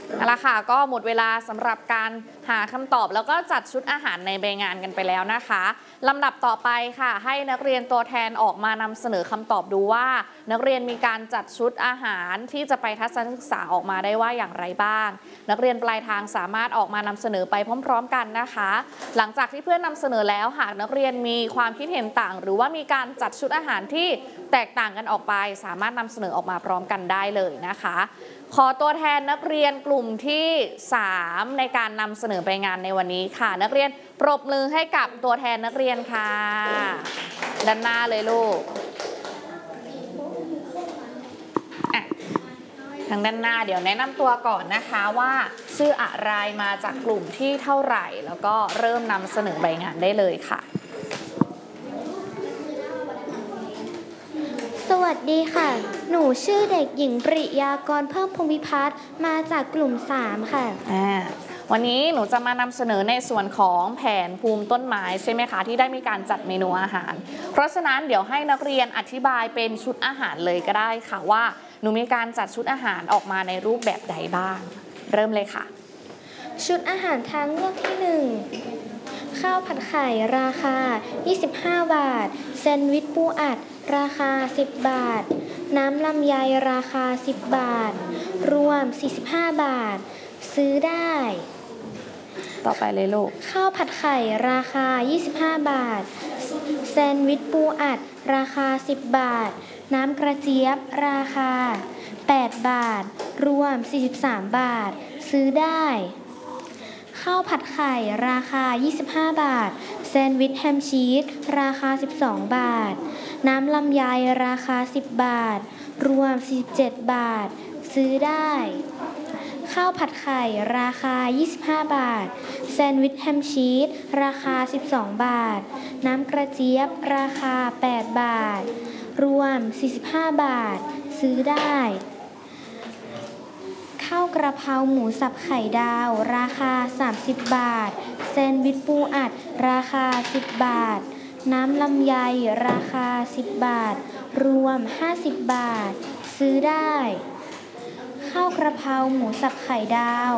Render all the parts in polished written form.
เอาละค่ะก็หมดเวลาสำหรับการหาคำตอบแล้วก็จัดชุดอาหารในใบงานกันไปแล้วนะคะลำดับต่อไปค่ะให้นักเรียนตัวแทนออกมานำเสนอคำตอบดูว่านักเรียนมีการจัดชุดอาหารที่จะไปทัศนศึกษาออกมาได้ว่าอย่างไรบ้างนักเรียนปลายทางสามารถออกมานำเสนอไปพร้อมๆกันนะคะหลังจากที่เพื่อนนำเสนอแล้วหากนักเรียนมีความคิดเห็นต่างหรือว่ามีการจัดชุดอาหารที่แตกต่างกันออกไปสามารถนำเสนอออกมาพร้อมกันได้เลยนะคะขอตัวแทนนักเรียนกลุ่มที่3ในการนำเสนอไปงานในวันนี้ค่ะนักเรียนปรบมือให้กับตัวแทนนักเรียนค่ะด้านหน้าเลยลูกทางด้านหน้าเดี๋ยวแนะนำตัวก่อนนะคะว่าชื่ออะไรมาจากกลุ่มที่เท่าไหร่แล้วก็เริ่มนำเสนอใบงานได้เลยค่ะสวัสดีค่ะหนูชื่อเด็กหญิงปริยากรเพิ่มพงพิพัฒน์มาจากกลุ่ม3ค่ะวันนี้หนูจะมานำเสนอในส่วนของแผนภูมิต้นไม้ใช่ไหมคะที่ได้มีการจัดเมนูอาหารเพราะฉะนั้นเดี๋ยวให้นักเรียนอธิบายเป็นชุดอาหารเลยก็ได้ค่ะว่าหนูมีการจัดชุดอาหารออกมาในรูปแบบใดบ้างเริ่มเลยค่ะชุดอาหารทางเลือกที่1ข้าวผัดไข่ราคา25 บาทแซนด์วิชปูอัดราคา10 บาทน้ำลำไยราคา10 บาทรวม45 บาทซื้อได้ต่อไปเลยลูกข้าวผัดไข่ราคา25 บาทแซนด์วิชปูอัดราคา10 บาทน้ำกระเจี๊ยบราคา8 บาทรวม43 บาทซื้อได้ข้าวผัดไข่ราคา25 บาทแซนด์วิชแฮมชีสราคา12 บาทน้ำลำไยราคา10 บาทรวม47 บาทซื้อได้ข้าวผัดไข่ราคา25 บาทแซนด์วิชแฮมชีสราคา12 บาทน้ำกระเจี๊ยบราคา8 บาทรวม45 บาทซื้อได้ข้าวกระเพราหมูสับไข่ดาวราคา30 บาทแซนด์วิชปูอัดราคา10 บาทน้ำลำไยราคา10 บาทรวม50 บาทซื้อได้ข้าวกระเพราหมูสับไข่ดาว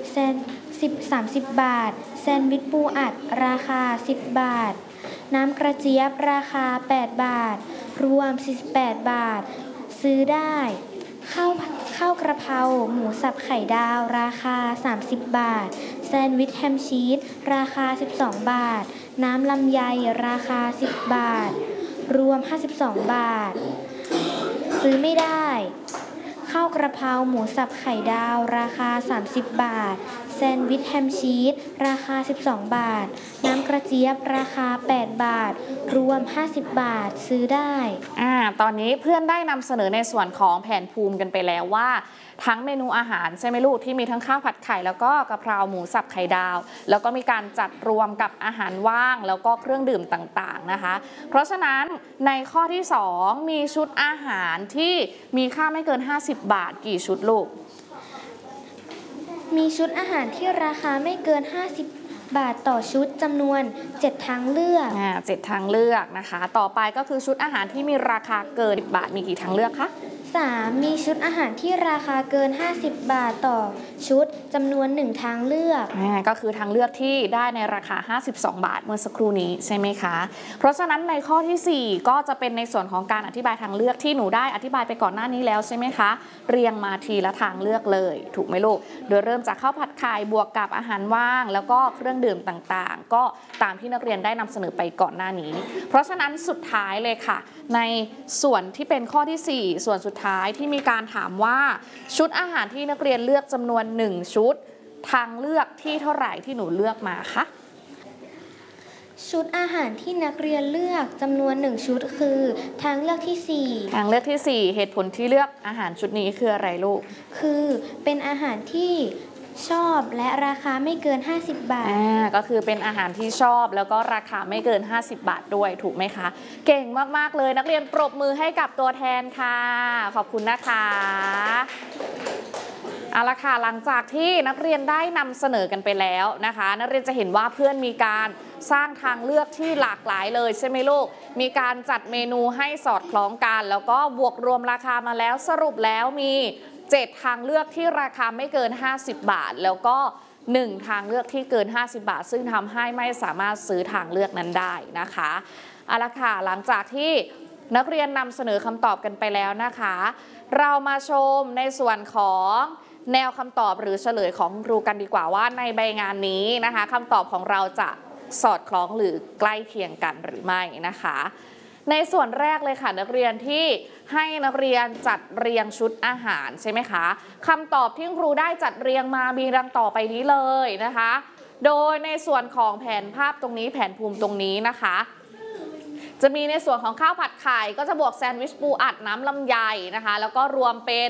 30 บาทแซนด์วิชปูอัดราคา10 บาทน้ำกระเจี๊ยบราคา8 บาทรวม48 บาทซื้อได้ข้าวกระเพราหมูสับไข่ดาวราคา30 บาทแซนด์วิชแฮมชีสราคา12 บาทน้ำลำไยราคา10 บาทรวม52 บาทซื้อไม่ได้ข้าวกระเพราหมูสับไข่ดาวราคา30 บาทแซนด์วิชแฮมชีสราคา12 บาทน้ำกระเจี๊ยบราคา8 บาทรวม50 บาทซื้อได้ตอนนี้เพื่อนได้นำเสนอในส่วนของแผนภูมิกันไปแล้วว่าทั้งเมนูอาหารใช่ไหมลูกที่มีทั้งข้าวผัดไข่แล้วก็กะเพราหมูสับไข่ดาวแล้วก็มีการจัดรวมกับอาหารว่างแล้วก็เครื่องดื่มต่างๆนะคะเพราะฉะนั้นในข้อที่2มีชุดอาหารที่มีค่าไม่เกิน50 บาทกี่ชุดลูกมีชุดอาหารที่ราคาไม่เกิน50 บาทต่อชุดจำนวน7 ทางเลือก 7 ทางเลือกนะคะต่อไปก็คือชุดอาหารที่มีราคาเกิน10 บาทมีกี่ทางเลือกคะ 3มีชุดอาหารที่ราคาเกิน50 บาทต่อชุดจำนวน1 ทางเลือกก็คือทางเลือกที่ได้ในราคา52 บาทเมื่อสักครู่นี้ใช่ไหมคะเพราะฉะนั้นในข้อที่4ก็จะเป็นในส่วนของการอธิบายทางเลือกที่หนูได้อธิบายไปก่อนหน้านี้แล้วใช่ไหมคะเรียงมาทีละทางเลือกเลยถูกไหมลูกโดยเริ่มจากข้าวผัดไข่บวกกับอาหารว่างแล้วก็เครื่องดื่มต่างๆก็ตามที่นักเรียนได้นำเสนอไปก่อนหน้านี้เพราะฉะนั้นสุดท้ายเลยค่ะในส่วนที่เป็นข้อที่4ส่วนสุดท้ายที่มีการถามว่าชุดอาหารที่นักเรียนเลือกจำนวน1 ชุดทางเลือกที่เท่าไหร่ที่หนูเลือกมาคะชุดอาหารที่นักเรียนเลือกจำนวน1 ชุดคือทางเลือกที่4 ทางเลือกที่4เหตุผลที่เลือกอาหารชุดนี้คืออะไรลูกคือเป็นอาหารที่ชอบและราคาไม่เกิน50 บาทก็คือเป็นอาหารที่ชอบแล้วก็ราคาไม่เกิน50 บาทด้วยถูกไหมคะเก่งมากๆเลยนักเรียนปรบมือให้กับตัวแทนค่ะขอบคุณนะคะเอาละค่ะหลังจากที่นักเรียนได้นำเสนอกันไปแล้วนะคะนักเรียนจะเห็นว่าเพื่อนมีการสร้างทางเลือกที่หลากหลายเลยใช่ไหมลูกมีการจัดเมนูให้สอดคล้องกันแล้วก็บวกรวมราคามาแล้วสรุปแล้วมี 7 ทางเลือกที่ราคาไม่เกิน50 บาทแล้วก็1 ทางเลือกที่เกิน50 บาทซึ่งทำให้ไม่สามารถซื้อทางเลือกนั้นได้นะคะเอาละค่ะหลังจากที่นักเรียนนำเสนอคำตอบกันไปแล้วนะคะเรามาชมในส่วนของแนวคำตอบหรือเฉลยของครูกันดีกว่าว่าในใบงานนี้นะคะคำตอบของเราจะสอดคล้องหรือใกล้เคียงกันหรือไม่นะคะในส่วนแรกเลยค่ะนักเรียนที่ให้นักเรียนจัดเรียงชุดอาหารใช่ไหมคะคำตอบที่ครูได้จัดเรียงมามีดังต่อไปนี้เลยนะคะโดยในส่วนของแผนภาพตรงนี้แผนภูมิตรงนี้นะคะจะมีในส่วนของข้าวผัดไข่ก็จะบวกแซนด์วิชปูอัดน้ำลำไยนะคะแล้วก็รวมเป็น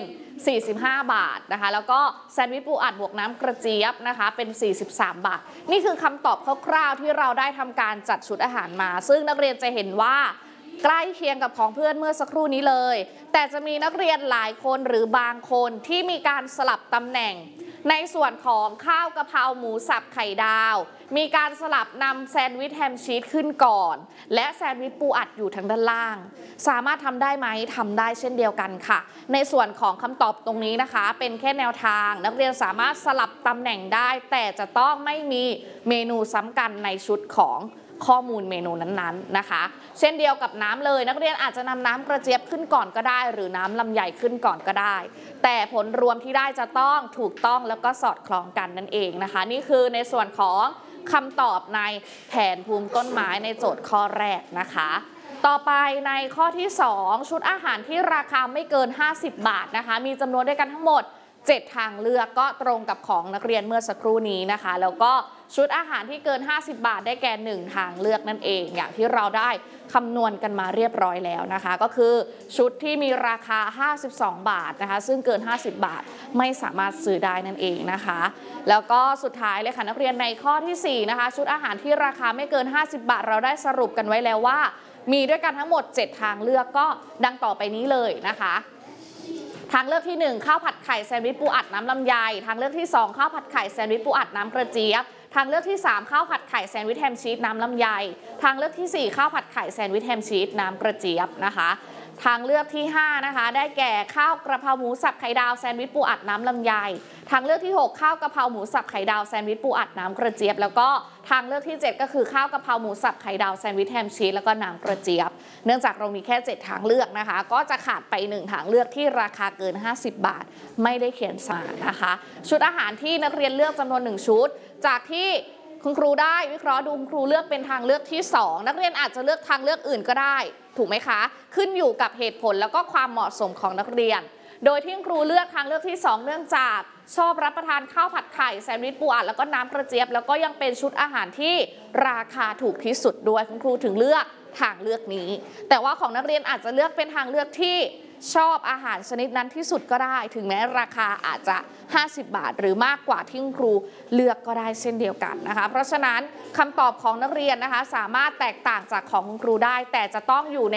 45 บาทนะคะแล้วก็แซนด์วิชปูอัดบวกน้ำกระเจี๊ยบนะคะเป็น43 บาทนี่คือคำตอบคร่าวๆที่เราได้ทำการจัดชุดอาหารมาซึ่งนักเรียนจะเห็นว่าใกล้เคียงกับของเพื่อนเมื่อสักครู่นี้เลยแต่จะมีนักเรียนหลายคนหรือบางคนที่มีการสลับตำแหน่งในส่วนของข้าวกะเพราหมูสับไข่ดาวมีการสลับนำแซนด์วิชแฮมชีสขึ้นก่อนและแซนด์วิชปูอัดอยู่ทางด้านล่างสามารถทำได้ไหมทำได้เช่นเดียวกันค่ะในส่วนของคำตอบตรงนี้นะคะเป็นแค่แนวทางนักเรียนสามารถสลับตำแหน่งได้แต่จะต้องไม่มีเมนูซ้ำกันในชุดของข้อมูลเมนูนั้นๆนะคะเช่นเดียวกับน้ำเลยนักเรียนอาจจะนำน้ำกระเจี๊ยบขึ้นก่อนก็ได้หรือน้ำลำไยขึ้นก่อนก็ได้แต่ผลรวมที่ได้จะต้องถูกต้องแล้วก็สอดคล้องกันนั่นเองนะคะนี่คือในส่วนของคำตอบในแผนภูมิต้นไม้ในโจทย์ข้อแรกนะคะต่อไปในข้อที่2ชุดอาหารที่ราคาไม่เกิน50 บาทนะคะมีจำนวนด้วยกันทั้งหมด7 ทางเลือกก็ตรงกับของนักเรียนเมื่อสักครู่นี้นะคะแล้วก็ชุดอาหารที่เกิน50 บาทได้แก่1 ทางเลือกนั่นเองอย่างที่เราได้คำนวณกันมาเรียบร้อยแล้วนะคะก็คือชุดที่มีราคา52 บาทนะคะซึ่งเกิน50 บาทไม่สามารถซื้อได้นั่นเองนะคะแล้วก็สุดท้ายเลยค่ะนักเรียนในข้อที่4นะคะชุดอาหารที่ราคาไม่เกิน50 บาทเราได้สรุปกันไว้แล้วว่ามีด้วยกันทั้งหมด7 ทางเลือกก็ดังต่อไปนี้เลยนะคะทางเลือกที่1ข้าวผัดไข่แซนด์วิชปูอัดน้ำลำไยทางเลือกที่2ข้าวผัดไข่แซนด์วิชปูอัดน้ำกระเจี๊ยบทางเลือกที่3ข้าวผัดไข่แซนด์วิชแฮมชีสน้ำลำไยทางเลือกที่4ข้าวผัดไข่แซนด์วิชแฮมชีสน้ำกระเจี๊ยบนะคะทางเลือกที่5นะคะได้แก่ข้าวกระเพราหมูสับไข่ดาวแซนด์วิชปูอัดน้ำลำไยทางเลือกที่6ข้าวกระเพราหมูสับไข่ดาวแซนด์วิชปูอัดน้ำกระเจี๊ยบแล้วก็ทางเลือกที่7ก็คือข้าวกระเพราหมูสับไข่ดาวแซนด์วิชแฮมชีสแล้วก็น้ำกระเจี๊ยบเนื่องจากเรามีแค่7 ทางเลือกนะคะก็จะขาดไป1 ทางเลือกที่ราคาเกิน50 บาทไม่ได้เขียนสารนะคะชุดอาหารที่นักเรียนเลือกจำนวน1 ชุดจากที่คุณครูได้วิเคราะห์ดูคุณครูเลือกเป็นทางเลือกที่2นักเรียนอาจจะเลือกทางเลือกอื่นก็ได้ถูกไหมคะขึ้นอยู่กับเหตุผลแล้วก็ความเหมาะสมของนักเรียนโดยที่ครูเลือกทางเลือกที่2เนื่องจากชอบรับประทานข้าวผัดไข่แซนด์วิชปูอัดแล้วก็น้ำกระเจี๊ยบแล้วก็ยังเป็นชุดอาหารที่ราคาถูกที่สุดด้วยคุณครูถึงเลือกทางเลือกนี้แต่ว่าของนักเรียนอาจจะเลือกเป็นทางเลือกที่ชอบอาหารชนิดนั้นที่สุดก็ได้ถึงแม้ราคาอาจจะ50 บาทหรือมากกว่าที่ครูเลือกก็ได้เช่นเดียวกันนะคะเพราะฉะนั้นคำตอบของนักเรียนนะคะสามารถแตกต่างจากของคุณครูได้แต่จะต้องอยู่ใน